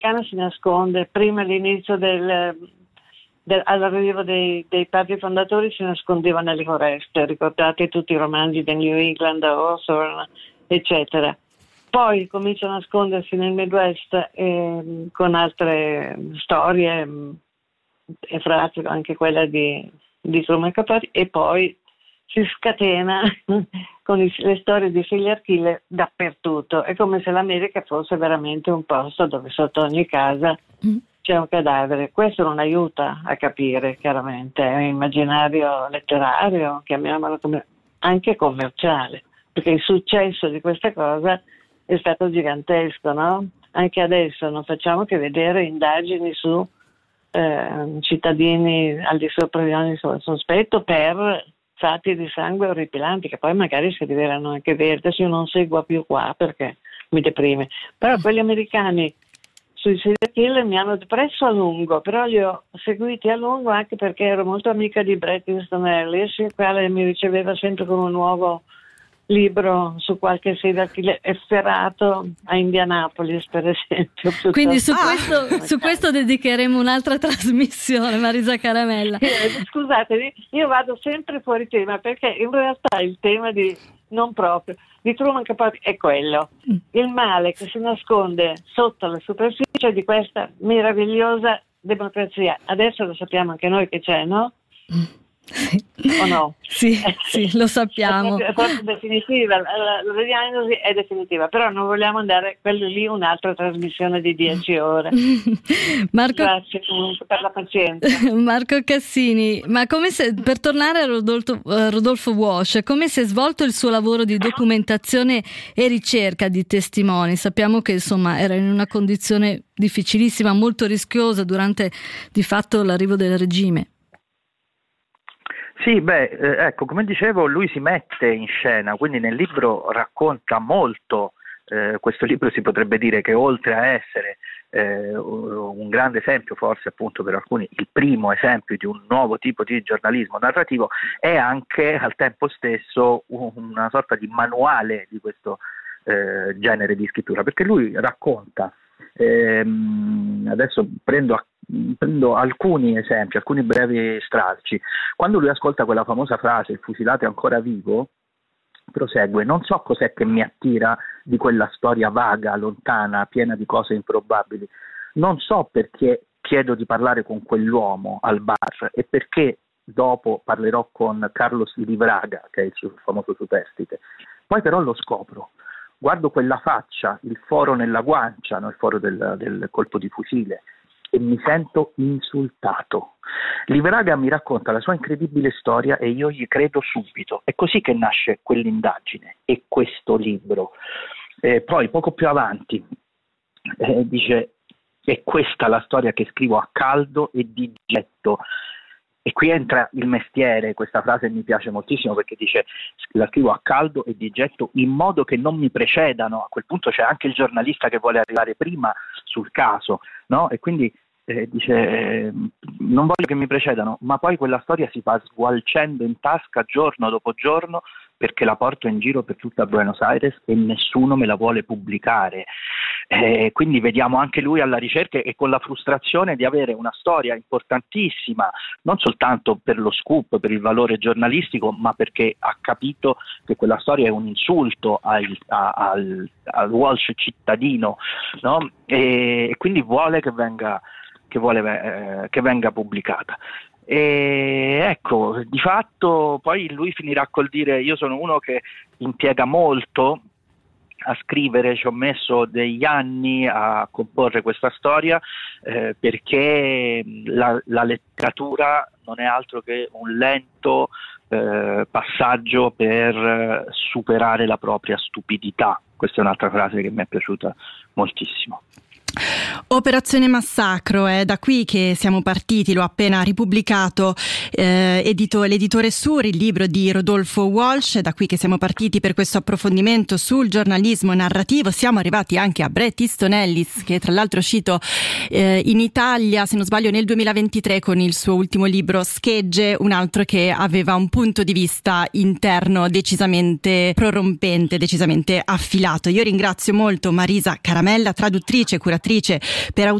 l'americana si nasconde prima all'inizio all'arrivo dei padri fondatori, si nascondeva nelle foreste. Ricordate tutti i romanzi di New England, Hawthorne, eccetera. Poi comincia a nascondersi nel Midwest con altre storie, e fra l'altro anche quella di Truman Capote, e poi si scatena con le storie di Serial Killer dappertutto. È come se l'America fosse veramente un posto dove sotto ogni casa c'è un cadavere. Questo non aiuta a capire, chiaramente, è un immaginario letterario, chiamiamolo anche commerciale, perché il successo di questa cosa è stato gigantesco, no? Anche adesso non facciamo che vedere indagini su cittadini al di sopra di ogni sospetto per fatti di sangue orripilanti, che poi magari si rivelano anche veri. Adesso io non seguo più qua perché mi deprime, però quelli americani sui serial killer mi hanno depresso a lungo, però li ho seguiti a lungo anche perché ero molto amica di Bret Easton Ellis, il quale mi riceveva sempre con un nuovo libro su qualche serial killer efferato a Indianapolis, per esempio. Quindi su questo dedicheremo un'altra trasmissione, Marisa Caramella. Scusatemi, io vado sempre fuori tema, perché in realtà il tema non proprio di Truman Capote è quello, il male che si nasconde sotto la superficie di questa meravigliosa democrazia. Adesso lo sappiamo anche noi che c'è, no? O no? Sì, lo sappiamo. È proprio definitiva, la diagnosi è definitiva, però non vogliamo andare quello lì un'altra trasmissione di 10 ore. Grazie comunque per la pazienza. Marco Cassini, ma per tornare a Rodolfo Walsh, come si è svolto il suo lavoro di documentazione e ricerca di testimoni? Sappiamo che insomma era in una condizione difficilissima, molto rischiosa durante di fatto l'arrivo del regime. Sì, ecco, come dicevo, lui si mette in scena, quindi nel libro racconta molto. Questo libro si potrebbe dire che oltre a essere un grande esempio, forse appunto per alcuni il primo esempio di un nuovo tipo di giornalismo narrativo, è anche al tempo stesso una sorta di manuale di questo genere di scrittura, perché lui racconta. Adesso prendo alcuni esempi, alcuni brevi stralci. Quando lui ascolta quella famosa frase, il fucilato è ancora vivo, prosegue: non so cos'è che mi attira di quella storia vaga, lontana, piena di cose improbabili. Non so perché chiedo di parlare con quell'uomo al bar e perché dopo parlerò con Carlos Livraga, che è il suo famoso superstite. Poi però lo scopro. Guardo quella faccia, il foro nella guancia, no? Il foro del colpo di fucile, e mi sento insultato. Livraga mi racconta la sua incredibile storia e io gli credo subito. È così che nasce quell'indagine e questo libro. Poi poco più avanti dice: è questa la storia che scrivo a caldo e di getto. E qui entra il mestiere, questa frase mi piace moltissimo perché dice: la scrivo a caldo e di getto in modo che non mi precedano. A quel punto c'è anche il giornalista che vuole arrivare prima sul caso, no? E quindi dice: non voglio che mi precedano, ma poi quella storia si va sgualcendo in tasca giorno dopo giorno perché la porto in giro per tutta Buenos Aires e nessuno me la vuole pubblicare. Quindi vediamo anche lui alla ricerca e con la frustrazione di avere una storia importantissima, non soltanto per lo scoop, per il valore giornalistico, ma perché ha capito che quella storia è un insulto al Walsh cittadino, no? E quindi vuole che venga pubblicata. E ecco, di fatto poi lui finirà col dire: io sono uno che impiega molto a scrivere, ci ho messo degli anni a comporre questa storia, perché la letteratura non è altro che un lento passaggio per superare la propria stupidità. Questa è un'altra frase che mi è piaciuta moltissimo. Operazione Massacro, è da qui che siamo partiti, l'ho appena ripubblicato l'editore Sur, il libro di Rodolfo Walsh, è da qui che siamo partiti per questo approfondimento sul giornalismo narrativo. Siamo arrivati anche a Bret Easton Ellis, che tra l'altro è uscito in Italia, se non sbaglio nel 2023, con il suo ultimo libro Schegge, un altro che aveva un punto di vista interno decisamente prorompente, decisamente affilato. Io ringrazio molto Marisa Caramella, traduttrice, curatrice per